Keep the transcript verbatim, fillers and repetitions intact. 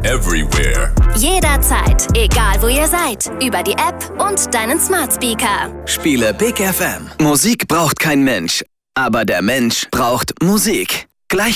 everywhere. Jederzeit, egal wo ihr seid. Über die App und deinen Smart Speaker. Spiele Big F M. Musik braucht kein Mensch, aber der Mensch braucht Musik. Gleich